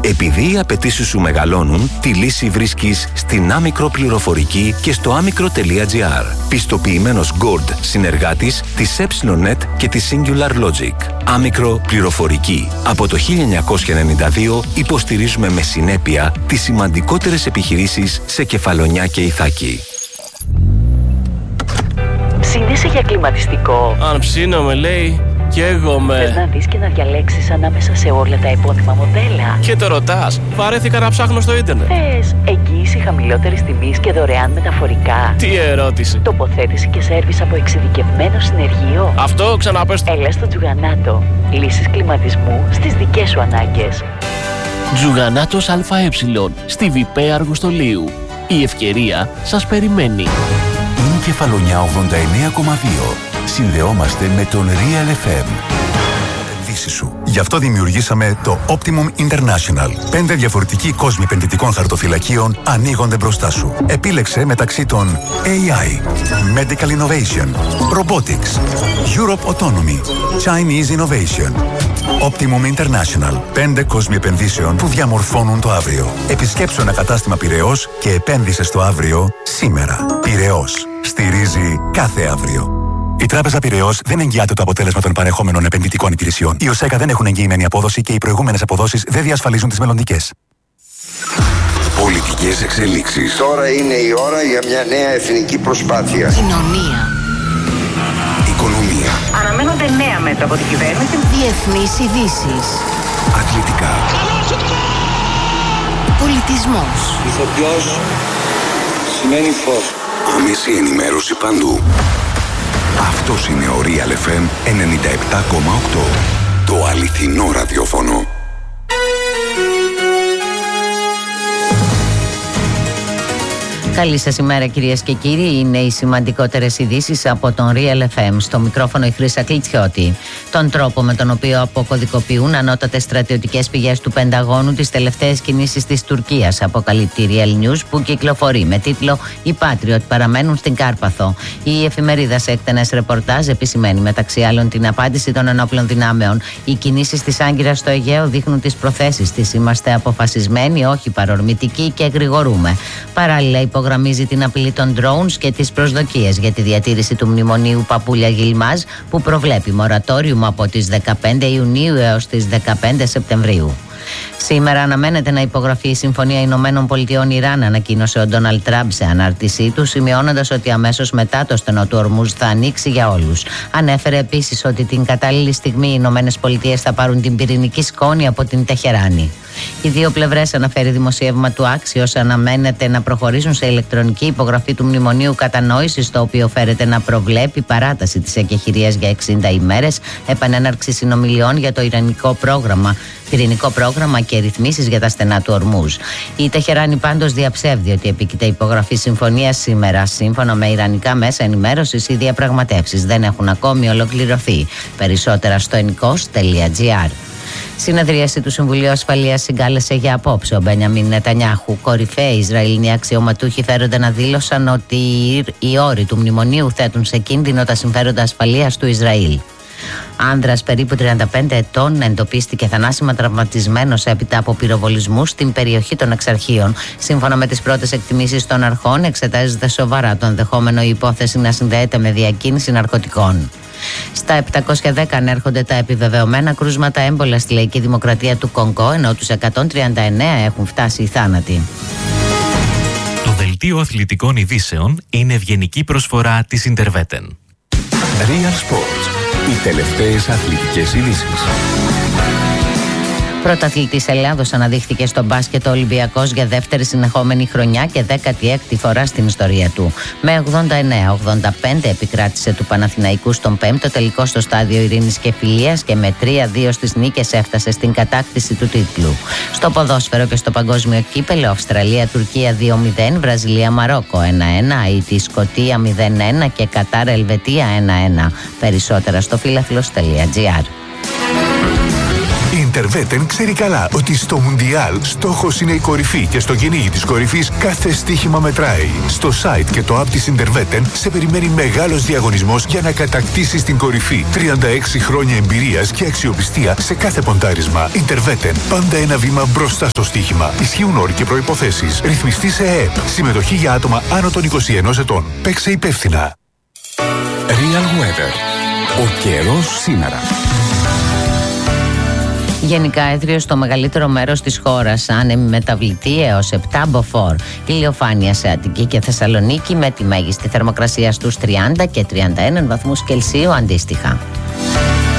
Επειδή οι απαιτήσεις σου μεγαλώνουν, τη λύση βρίσκεις στην Άμικρο Πληροφορική και στο άμικρο.gr. Πιστοποιημένος Gold συνεργάτης της EpsilonNet και της Singular Logic. Άμικρο Πληροφορική. Από το 1992 υποστηρίζουμε με συνέπεια τις σημαντικότερες επιχειρήσεις σε Κεφαλονιά και Ιθάκη. Ψήνεσαι για κλιματιστικό? Αν ψήνομαι, λέει, καίγομαι. Θες να δεις και να διαλέξεις ανάμεσα σε όλα τα επώνυμα μοντέλα? Και το ρωτάς, βαρέθηκα να ψάχνω στο ίντερνετ. Θες εγγύηση χαμηλότερης τιμής και δωρεάν μεταφορικά? Τι ερώτηση. Τοποθέτηση και σέρβις από εξειδικευμένο συνεργείο? Αυτό ξαναπες. Έλα στο Τζουγανάτο. Λύσεις κλιματισμού στις δικές σου ανάγκες. Τζουγανάτος ΑΕ, στη Βιπέ Αργοστολίου. Η ευκαιρία σας περιμένει. Είναι Κεφαλονιά 89,2. Συνδεόμαστε με τον Real FM. Επενδύσεις σου. Γι' αυτό δημιουργήσαμε το Optimum International. 5 διαφορετικοί κόσμοι επενδυτικών χαρτοφυλακίων ανοίγονται μπροστά σου. Επίλεξε μεταξύ των AI, Medical Innovation, Robotics, Europe Autonomy, Chinese Innovation. Optimum International. 5 κόσμοι επενδύσεων που διαμορφώνουν το αύριο. Επισκέψου ένα κατάστημα Πειραιώς και επένδυσε στο αύριο σήμερα. Πειραιώς. Στηρίζει κάθε αύριο. Η Τράπεζα Πειραιώς δεν εγγυάται το αποτέλεσμα των παρεχόμενων επενδυτικών υπηρεσιών. Οι ΟΣΕΚΑ δεν έχουν εγγυημένη απόδοση και οι προηγούμενες αποδόσεις δεν διασφαλίζουν τις μελλοντικές. Πολιτικές εξελίξεις. Τώρα είναι η ώρα για μια νέα εθνική προσπάθεια. Κοινωνία. Οικονομία. Αναμένονται νέα μέτρα από την κυβέρνηση. Διεθνείς ειδήσεις. Αθλητικά. Πολιτισμός. Ηθοποιός σημαίνει φως. Άμεση ενημέρωση παντού. Αυτός είναι ο Real FM 97,8. Το αληθινό ραδιόφωνο. Καλή σας ημέρα, κυρίες και κύριοι. Είναι οι σημαντικότερες ειδήσεις από τον Real FM. Στο μικρόφωνο η Χρύσα Κλιτσιώτη. Τον τρόπο με τον οποίο αποκωδικοποιούν ανώτατες στρατιωτικές πηγές του Πενταγώνου τις τελευταίες κινήσεις της Τουρκίας, αποκαλύπτει Real News, που κυκλοφορεί με τίτλο «Οι Patriot παραμένουν στην Κάρπαθο». Η εφημερίδα σε εκτενές ρεπορτάζ επισημαίνει μεταξύ άλλων την απάντηση των ενόπλων δυνάμεων. Οι κινήσεις της Άγκυρας στο Αιγαίο δείχνουν τις προθέσεις της. Είμαστε αποφασισμένοι, όχι παρορμητικοί και γρηγορούμε. Παράλληλα, υπογραμμίζει την απειλή των drones και τις προσδοκίες για τη διατήρηση του μνημονίου Παπούλια Γιλμάζ, που προβλέπει μορατόριουμ από τις 15 Ιουνίου έως τις 15 Σεπτεμβρίου. Σήμερα αναμένεται να υπογραφεί η Συμφωνία Ηνωμένων Πολιτειών Ιράν, ανακοίνωσε ο Ντόναλντ Τραμπ σε ανάρτησή του, σημειώνοντας ότι αμέσως μετά το στενό του Ορμούζ θα ανοίξει για όλους. Ανέφερε επίσης ότι την κατάλληλη στιγμή οι Ηνωμένες Πολιτείες θα πάρουν την πυρηνική σκόνη από την Τεχεράνη. Οι δύο πλευρές, αναφέρει δημοσίευμα του Axios, αναμένεται να προχωρήσουν σε ηλεκτρονική υπογραφή του Μνημονίου Κατανόησης, το οποίο φέρεται να προβλέπει παράταση της εκεχηρίας για 60 ημέρες, επανέναρξη συνομιλιών για το πυρηνικό πρόγραμμα και ρυθμίσεις για τα στενά του Ορμούζ. Η Τεχεράνη πάντως διαψεύδει ότι επίκειται υπογραφή συμφωνίας σήμερα. Σύμφωνα με ιρανικά μέσα ενημέρωσης, οι διαπραγματεύσεις δεν έχουν ακόμη ολοκληρωθεί. Περισσότερα στο enikos.gr. Συνεδρίαση του Συμβουλίου Ασφαλείας συγκάλεσε για απόψε ο Μπένιαμιν Νετανιάχου. Κορυφαίοι Ισραηλινοί αξιωματούχοι φέρονται να δήλωσαν ότι οι όροι του μνημονίου θέτουν σε κίνδυνο τα συμφέροντα ασφαλείας του Ισραήλ. Άνδρας περίπου 35 ετών εντοπίστηκε θανάσιμα τραυματισμένος έπειτα από πυροβολισμούς στην περιοχή των Εξαρχείων. Σύμφωνα με τις πρώτες εκτιμήσεις των αρχών, εξετάζεται σοβαρά το ενδεχόμενο η υπόθεση να συνδέεται με διακίνηση ναρκωτικών. Στα 710 ανέρχονται τα επιβεβαιωμένα κρούσματα έμπολα στη Λαϊκή Δημοκρατία του Κονγκό, ενώ τους 139 έχουν φτάσει οι θάνατοι. Το δελτίο αθλητικών ειδήσεων είναι ευγενική προσφορά της Interveten. Real Sports. Οι τελευταίες αθλητικές ειδήσεις. Πρωταθλητής Ελλάδος αναδείχθηκε στο μπάσκετ ο Ολυμπιακός για δεύτερη συνεχόμενη χρονιά και 16η φορά στην ιστορία του. Με 89-85 επικράτησε του Παναθηναϊκού στον 5ο τελικό στο στάδιο Ειρήνης και Φιλίας και με 3-2 στις νίκες έφτασε στην κατάκτηση του τίτλου. Στο ποδόσφαιρο και στο παγκόσμιο κύπελλο, Αυστραλία-Τουρκία 2-0, Βραζιλία-Μαρόκο 1-1, Αιτή-Σκωτία 0-1 και Κατάρ-Ελβετία 1-1. Περισσότερα στο φίλαθλος.gr. Η Interwetten ξέρει καλά ότι στο Μουντιάλ στόχος είναι η κορυφή και στο κυνήγι της κορυφής κάθε στοίχημα μετράει. Στο site και το app της Interwetten σε περιμένει μεγάλος διαγωνισμός για να κατακτήσεις την κορυφή. 36 χρόνια εμπειρίας και αξιοπιστία σε κάθε ποντάρισμα. Interwetten. Πάντα ένα βήμα μπροστά στο στοίχημα. Ισχύουν όροι και προϋποθέσεις. Ρυθμιστή σε ΕΕΠ. Συμμετοχή για άτομα άνω των 21 ετών. Παίξε υπεύθυνα. Real Weather. Ο καιρός σήμερα. Γενικά έθριο στο μεγαλύτερο μέρος της χώρας, άνεμη μεταβλητή έως 7 μποφόρ. Ηλιοφάνεια σε Αττική και Θεσσαλονίκη με τη μέγιστη θερμοκρασία στους 30 και 31 βαθμούς Κελσίου αντίστοιχα.